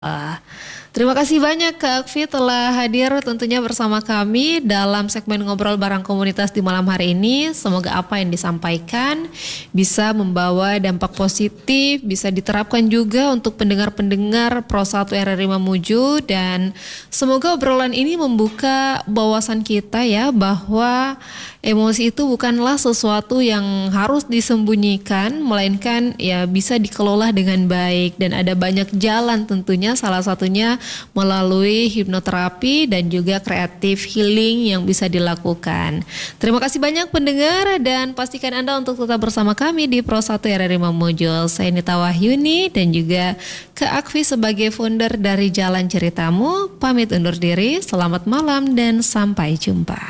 Ah, Terima kasih banyak Kak Akfi telah hadir tentunya bersama kami dalam segmen ngobrol bareng komunitas di malam hari ini. Semoga apa yang disampaikan bisa membawa dampak positif, bisa diterapkan juga untuk pendengar-pendengar Pro 1 RRI Mamuju, dan semoga obrolan ini membuka wawasan kita ya bahwa emosi itu bukanlah sesuatu yang harus disembunyikan, melainkan ya bisa dikelola dengan baik, dan ada banyak jalan tentunya, salah satunya melalui hipnoterapi dan juga creative healing yang bisa dilakukan. Terima kasih banyak pendengar, dan pastikan Anda untuk tetap bersama kami di Pro 1 RRI Mamuju. Saya Nita Wahyuni dan juga Kak Akfi sebagai founder dari Jalan Ceritamu pamit undur diri. Selamat malam dan sampai jumpa.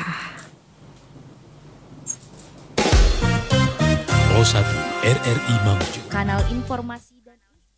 Pro 1 RRI Mamuju, kanal informasi dan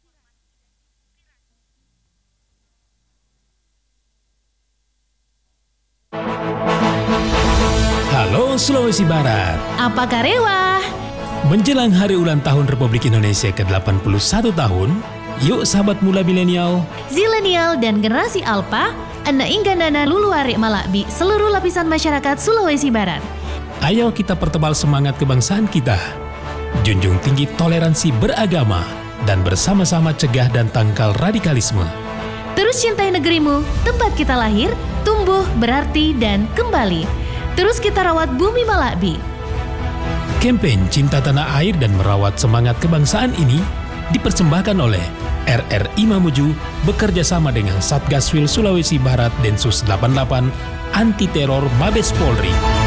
Halo Sulawesi Barat. apa karewa? Menjelang hari ulang tahun Republik Indonesia ke-81 tahun, yuk sahabat muda milenial, Zilenial dan generasi Alpha, anda ingganana luluare malakbi seluruh lapisan masyarakat Sulawesi Barat. ayo kita pertebal semangat kebangsaan kita. Junjung tinggi toleransi beragama dan bersama-sama cegah dan tangkal radikalisme. Terus cintai negerimu, tempat kita lahir, tumbuh, berarti, dan kembali. Terus kita rawat bumi Malakbi. Kampanye Cinta Tanah Air dan Merawat Semangat Kebangsaan ini dipersembahkan oleh RRI Mamuju bekerja sama dengan Satgas Wil Sulawesi Barat Densus 88 Anti Teror Mabes Polri.